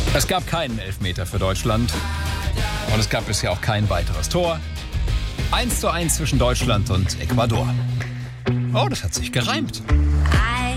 Es gab keinen Elfmeter für Deutschland. Und es gab bisher auch kein weiteres Tor. 1:1 zwischen Deutschland und Ecuador. Oh, das hat sich gereimt.